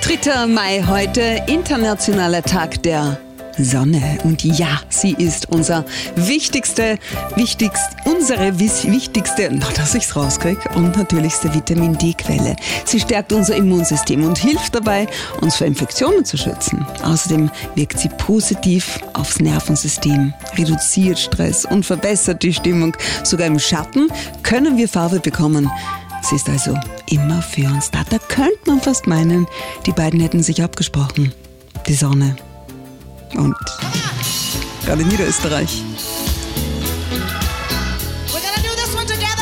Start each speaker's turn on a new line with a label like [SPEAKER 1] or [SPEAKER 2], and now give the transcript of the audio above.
[SPEAKER 1] 3. Mai heute, internationaler Tag der Sonne. Und ja, sie ist unsere wichtigste, dass ich's rauskriege, und natürlichste Vitamin D-Quelle. Sie stärkt unser Immunsystem und hilft dabei, uns vor Infektionen zu schützen. Außerdem wirkt sie positiv aufs Nervensystem, reduziert Stress und verbessert die Stimmung. Sogar im Schatten können wir Farbe bekommen. Sie ist also immer für uns da. Da könnte man fast meinen, die beiden hätten sich abgesprochen. Die Sonne und gerade Niederösterreich.